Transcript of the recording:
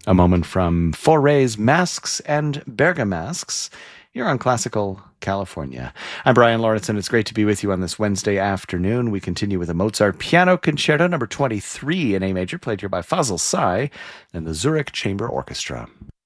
A moment from Fauré's Masks and Bergamasques here on Classical California. I'm Brian Lawrence, and it's great to be with you on this Wednesday afternoon. We continue with a Mozart Piano Concerto number 23 in A major, played here by Fazl Say and the Zurich Chamber Orchestra.